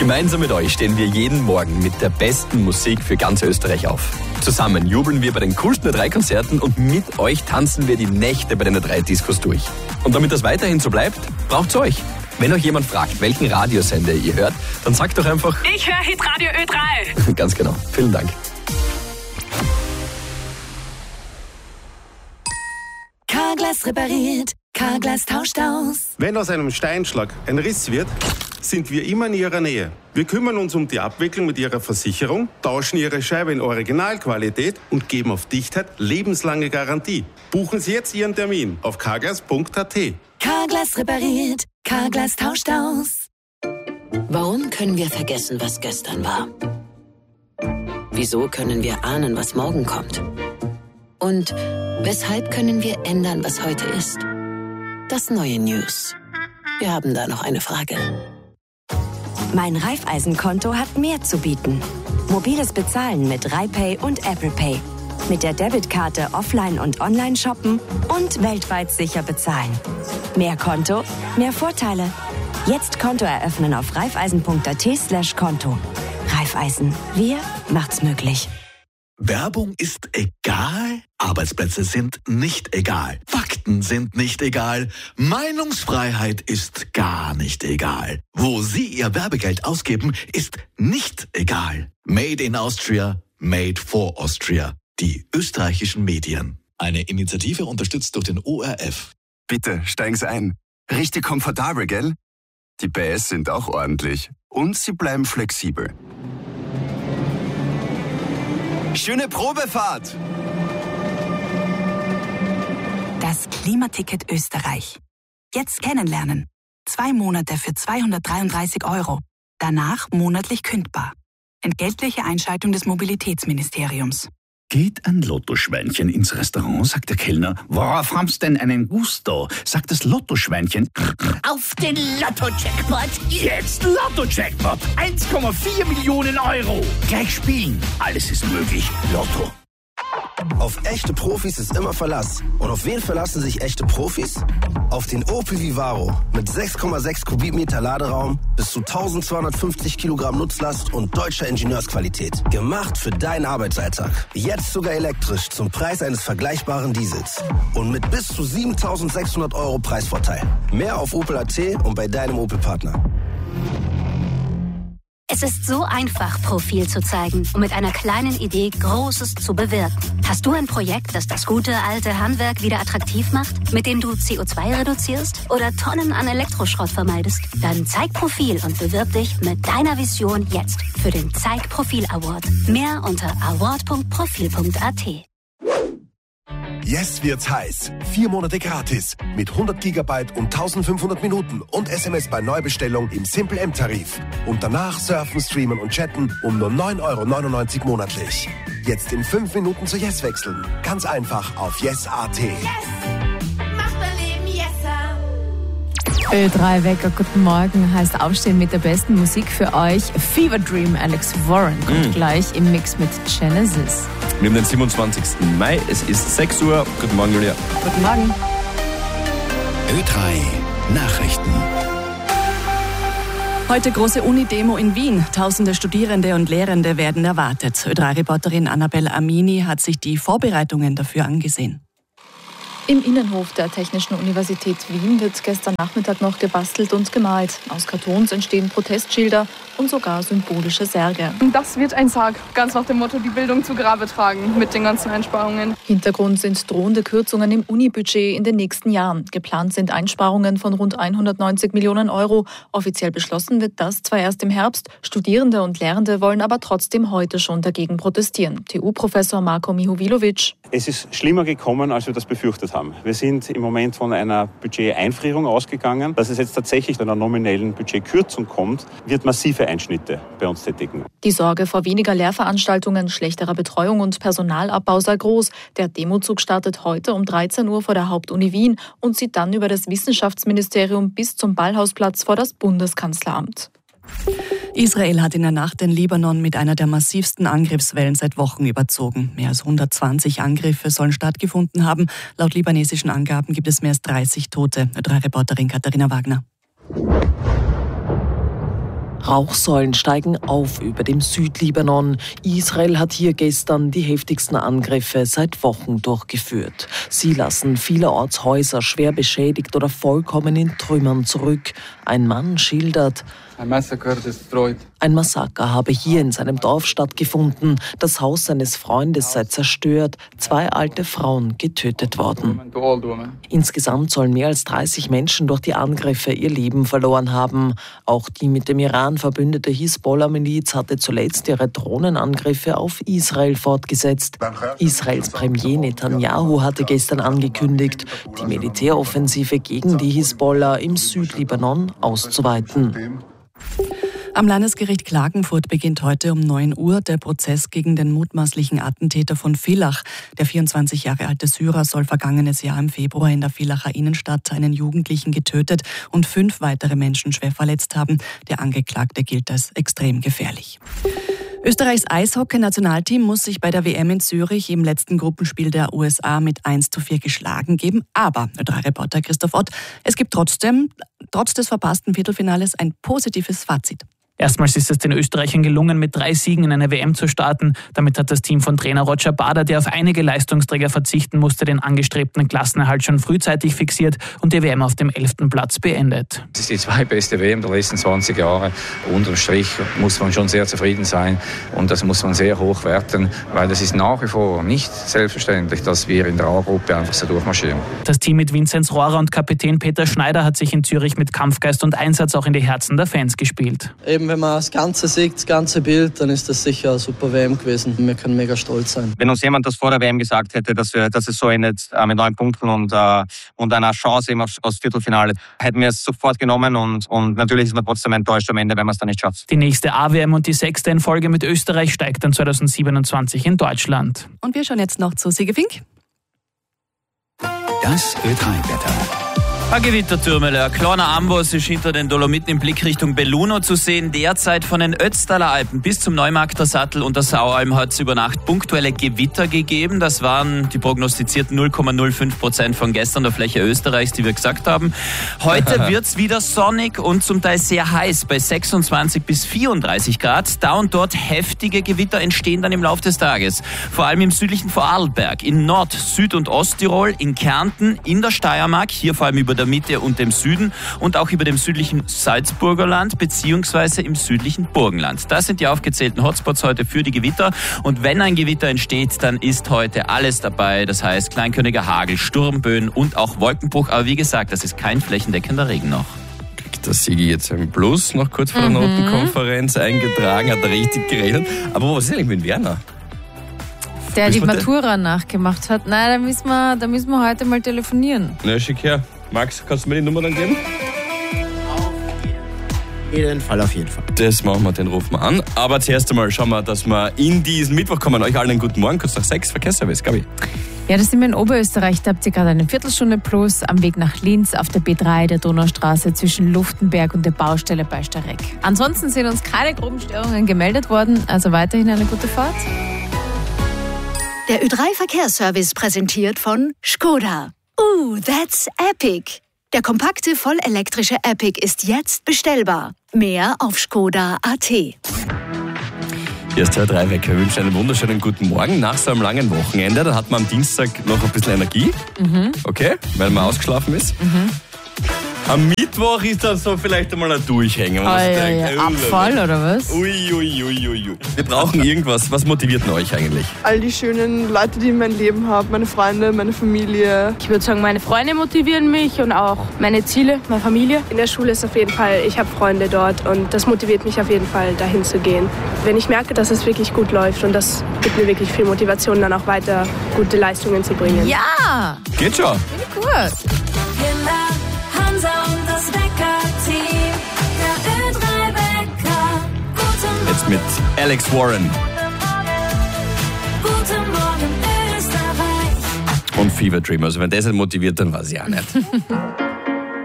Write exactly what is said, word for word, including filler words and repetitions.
Gemeinsam mit euch stehen wir jeden Morgen mit der besten Musik für ganz Österreich auf. Zusammen jubeln wir bei den coolsten Ö drei Konzerten und mit euch tanzen wir die Nächte bei den Ö drei Discos durch. Und damit das weiterhin so bleibt, braucht's euch. Wenn euch jemand fragt, welchen Radiosender ihr hört, dann sagt doch einfach: Ich höre Hitradio Ö drei. Ganz genau. Vielen Dank. Carglass repariert, Carglass tauscht aus. Wenn aus einem Steinschlag ein Riss wird, sind wir immer in Ihrer Nähe. Wir kümmern uns um die Abwicklung mit Ihrer Versicherung, tauschen Ihre Scheibe in Originalqualität und geben auf Dichtheit lebenslange Garantie. Buchen Sie jetzt Ihren Termin auf carglass punkt a t. Carglass repariert, Carglass tauscht aus. Warum können wir vergessen, was gestern war? Wieso können wir ahnen, was morgen kommt? Und weshalb können wir ändern, was heute ist? Das neue News. Wir haben da noch eine Frage. Mein Raiffeisen-Konto hat mehr zu bieten. Mobiles Bezahlen mit RaiPay und Apple Pay. Mit der Debitkarte offline und online shoppen und weltweit sicher bezahlen. Mehr Konto, mehr Vorteile. Jetzt Konto eröffnen auf raiffeisen punkt a t slash Konto. Raiffeisen, wir macht's möglich. Werbung ist egal, Arbeitsplätze sind nicht egal, Fakten sind nicht egal, Meinungsfreiheit ist gar nicht egal. Wo Sie Ihr Werbegeld ausgeben, ist nicht egal. Made in Austria, made for Austria. Die österreichischen Medien. Eine Initiative unterstützt durch den O R F. Bitte, steigen Sie ein. Richtig komfortabel, gell? Die P S sind auch ordentlich. Und sie bleiben flexibel. Schöne Probefahrt! Das Klimaticket Österreich. Jetzt kennenlernen. Zwei Monate für zweihundertdreiunddreißig Euro. Danach monatlich kündbar. Entgeltliche Einschaltung des Mobilitätsministeriums. Geht ein Lottoschweinchen ins Restaurant, sagt der Kellner. Worauf haben's denn einen Gusto? Sagt das Lottoschweinchen. Auf den Lotto-Jackpot. Jetzt Lotto-Jackpot. eins Komma vier Millionen Euro. Gleich spielen. Alles ist möglich. Lotto. Auf echte Profis ist immer Verlass. Und auf wen verlassen sich echte Profis? Auf den Opel Vivaro mit sechs Komma sechs Kubikmeter Laderaum, bis zu eintausendzweihundertfünfzig Kilogramm Nutzlast und deutscher Ingenieursqualität. Gemacht für deinen Arbeitsalltag. Jetzt sogar elektrisch zum Preis eines vergleichbaren Diesels. Und mit bis zu siebentausendsechshundert Euro Preisvorteil. Mehr auf Opel Punkt a t und bei deinem Opel-Partner. Es ist so einfach, Profil zu zeigen und mit einer kleinen Idee Großes zu bewirken. Hast du ein Projekt, das das gute alte Handwerk wieder attraktiv macht, mit dem du C O zwei reduzierst oder Tonnen an Elektroschrott vermeidest? Dann zeig Profil und bewirb dich mit deiner Vision jetzt für den Zeig Profil Award. Mehr unter award punkt profil punkt a t. Jetzt wird's heiß. Vier Monate gratis. Mit hundert Gigabyte und eintausendfünfhundert Minuten und S M S bei Neubestellung im Simple M-Tarif. Und danach surfen, streamen und chatten um nur neun Euro neunundneunzig monatlich. Jetzt in fünf Minuten zu Yes wechseln. Ganz einfach auf yes punkt a t. Yes. Mach dein Leben Yesser. Ö drei Wecker, guten Morgen, heißt Aufstehen mit der besten Musik für euch. Fever Dream, Alex Warren kommt mm. gleich im Mix mit Genesis. Wir haben den siebenundzwanzigsten Mai, es ist sechs Uhr. Guten Morgen, Julia. Guten Morgen. Ö drei Nachrichten. Heute große Uni-Demo in Wien. Tausende Studierende und Lehrende werden erwartet. Ö drei Reporterin Annabelle Amini hat sich die Vorbereitungen dafür angesehen. Im Innenhof der Technischen Universität Wien wird gestern Nachmittag noch gebastelt und gemalt. Aus Kartons entstehen Protestschilder und sogar symbolische Särge. Das wird ein Sarg, ganz nach dem Motto, die Bildung zu Grabe tragen, mit den ganzen Einsparungen. Hintergrund sind drohende Kürzungen im Uni-Budget in den nächsten Jahren. Geplant sind Einsparungen von rund hundertneunzig Millionen Euro. Offiziell beschlossen wird das zwar erst im Herbst. Studierende und Lehrende wollen aber trotzdem heute schon dagegen protestieren. T U-Professor Marko Mihovilovic. Es ist schlimmer gekommen, als wir das befürchtet haben. Wir sind im Moment von einer Budgeteinfrierung ausgegangen. Dass es jetzt tatsächlich zu einer nominellen Budgetkürzung kommt, wird massive Einschnitte bei uns tätigen. Die Sorge vor weniger Lehrveranstaltungen, schlechterer Betreuung und Personalabbau sei groß. Der Demozug startet heute um dreizehn Uhr vor der Hauptuni Wien und zieht dann über das Wissenschaftsministerium bis zum Ballhausplatz vor das Bundeskanzleramt. Israel hat in der Nacht den Libanon mit einer der massivsten Angriffswellen seit Wochen überzogen. Mehr als hundertzwanzig Angriffe sollen stattgefunden haben. Laut libanesischen Angaben gibt es mehr als dreißig Tote. Ö drei Reporterin Katharina Wagner. Rauchsäulen steigen auf über dem Südlibanon. Israel hat hier gestern die heftigsten Angriffe seit Wochen durchgeführt. Sie lassen vielerorts Häuser schwer beschädigt oder vollkommen in Trümmern zurück. Ein Mann schildert: Ein Massaker habe hier in seinem Dorf stattgefunden. Das Haus seines Freundes sei zerstört. Zwei alte Frauen getötet worden. Insgesamt sollen mehr als dreißig Menschen durch die Angriffe ihr Leben verloren haben. Auch die mit dem Iran verbündete Hisbollah-Miliz hatte zuletzt ihre Drohnenangriffe auf Israel fortgesetzt. Israels Premier Netanyahu hatte gestern angekündigt, die Militäroffensive gegen die Hisbollah im Südlibanon auszuweiten. Am Landesgericht Klagenfurt beginnt heute um neun Uhr der Prozess gegen den mutmaßlichen Attentäter von Villach. Der vierundzwanzig Jahre alte Syrer soll vergangenes Jahr im Februar in der Villacher Innenstadt einen Jugendlichen getötet und fünf weitere Menschen schwer verletzt haben. Der Angeklagte gilt als extrem gefährlich. Österreichs Eishockey-Nationalteam muss sich bei der W M in Zürich im letzten Gruppenspiel der U S A mit eins zu vier geschlagen geben. Aber, Ö drei Reporter Christoph Ott, es gibt trotzdem, trotz des verpassten Viertelfinales, ein positives Fazit. Erstmals ist es den Österreichern gelungen, mit drei Siegen in eine W M zu starten. Damit hat das Team von Trainer Roger Bader, der auf einige Leistungsträger verzichten musste, den angestrebten Klassenerhalt schon frühzeitig fixiert und die W M auf dem elften Platz beendet. Das ist die zweitbeste W M der letzten zwanzig Jahre. Unterm Strich muss man schon sehr zufrieden sein und das muss man sehr hoch werten, weil es ist nach wie vor nicht selbstverständlich, dass wir in der A-Gruppe einfach so durchmarschieren. Das Team mit Vinzenz Rohrer und Kapitän Peter Schneider hat sich in Zürich mit Kampfgeist und Einsatz auch in die Herzen der Fans gespielt. Eben wenn man das Ganze sieht, das ganze Bild, dann ist das sicher eine super W M gewesen. Wir können mega stolz sein. Wenn uns jemand das vor der W M gesagt hätte, dass, wir, dass es so endet äh, mit neun Punkten und, äh, und einer Chance eben aufs, aufs Viertelfinale, hätten wir es sofort genommen und, und natürlich ist man trotzdem enttäuscht am Ende, wenn man es dann nicht schafft. Die nächste A-W M und die sechste in Folge mit Österreich steigt dann zweitausendsiebenundzwanzig in Deutschland. Und wir schauen jetzt noch zu Sigi Fink. Das Ö drei Wetter. Ein Gewittertürmel, ein kleiner Amboss ist hinter den Dolomiten im Blick Richtung Belluno zu sehen. Derzeit von den Ötztaler Alpen bis zum Neumarkter Sattel und der Saualm hat es über Nacht punktuelle Gewitter gegeben. Das waren die prognostizierten null Komma null fünf Prozent von gestern der Fläche Österreichs, die wir gesagt haben. Heute wird's wieder sonnig und zum Teil sehr heiß bei sechsundzwanzig bis vierunddreißig Grad. Da und dort heftige Gewitter entstehen dann im Laufe des Tages. Vor allem im südlichen Vorarlberg, in Nord-, Süd- und Osttirol, in Kärnten, in der Steiermark, hier vor allem über der Mitte und dem Süden und auch über dem südlichen Salzburger Land beziehungsweise im südlichen Burgenland. Das sind die aufgezählten Hotspots heute für die Gewitter. Und wenn ein Gewitter entsteht, dann ist heute alles dabei. Das heißt kleinköniger Hagel, Sturmböen und auch Wolkenbruch. Aber wie gesagt, das ist kein flächendeckender Regen noch. Kriegt der Sigi jetzt ein Plus noch kurz vor der mhm. Notenkonferenz eingetragen, hat er richtig geredet. Aber was ist eigentlich mit Werner? Der die Matura nachgemacht hat. Nein, da müssen wir, da müssen wir heute mal telefonieren. Na, schick her. Max, kannst du mir die Nummer dann geben? Auf jeden Fall, auf jeden Fall. Das machen wir, den rufen wir an. Aber zuerst einmal schauen wir, dass wir in diesen Mittwoch kommen. Euch allen einen guten Morgen, kurz nach sechs, Verkehrsservice, Gabi. Ja, das sind wir in Oberösterreich. Da habt ihr gerade eine Viertelstunde plus am Weg nach Linz auf der B drei der Donaustraße zwischen Luftenberg und der Baustelle bei Starek. Ansonsten sind uns keine groben Störungen gemeldet worden, also weiterhin eine gute Fahrt. Der Ö drei Verkehrsservice präsentiert von Skoda. Ooh, that's epic. Der kompakte, vollelektrische Epic ist jetzt bestellbar. Mehr auf skoda punkt a t. Hier ist der Ö drei Wecker. Wir wünschen einen wunderschönen guten Morgen nach so einem langen Wochenende. Dann hat man am Dienstag noch ein bisschen Energie. Mhm. Okay, weil man ausgeschlafen ist. Mhm. Am Mittwoch ist dann so vielleicht einmal ein Durchhängen. Oh, ja, ja. Abfall oder was? Ui, ui, ui, ui. Wir brauchen irgendwas. Was motiviert denn euch eigentlich? All die schönen Leute, die ich in meinem Leben habe, meine Freunde, meine Familie. Ich würde sagen, meine Freunde motivieren mich und auch meine Ziele, meine Familie. In der Schule ist auf jeden Fall, ich habe Freunde dort und das motiviert mich auf jeden Fall, dahin zu gehen. Wenn ich merke, dass es wirklich gut läuft und das gibt mir wirklich viel Motivation, dann auch weiter gute Leistungen zu bringen. Ja! Geht schon. Finde ich gut. Hansa und das Wecker-Team. Der Ö drei Wecker. Guten Jetzt mit Alex Warren. Guten Morgen, Österreich. Und Fever Dream. Also wenn das nicht motiviert, dann weiß ich auch nicht.